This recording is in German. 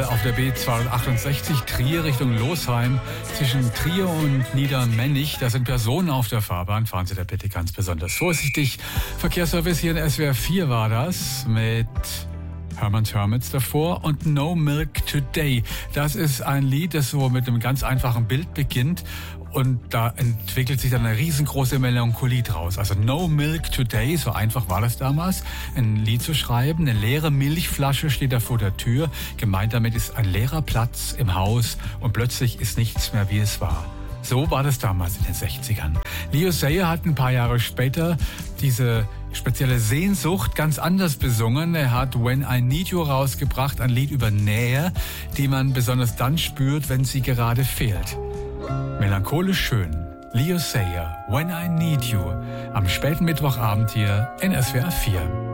auf der B268 Trier Richtung Losheim zwischen Trier und Niedermennig. Da sind Personen auf der Fahrbahn. Fahren Sie da bitte ganz besonders vorsichtig. Verkehrsservice hier in SWR 4 war das mit Herman's Hermits davor und No Milk Today. Das ist ein Lied, das so mit einem ganz einfachen Bild beginnt. Und da entwickelt sich dann eine riesengroße Melancholie draus. Also No Milk Today, so einfach war das damals, ein Lied zu schreiben. Eine leere Milchflasche steht da vor der Tür. Gemeint damit ist ein leerer Platz im Haus und plötzlich ist nichts mehr, wie es war. So war das damals in den 60ern. Leo Sayer hat ein paar Jahre später diese spezielle Sehnsucht ganz anders besungen. Er hat When I Need You rausgebracht, ein Lied über Nähe, die man besonders dann spürt, wenn sie gerade fehlt. Melancholisch schön. Leo Sayer, When I Need You. Am späten Mittwochabend hier in SWR 4.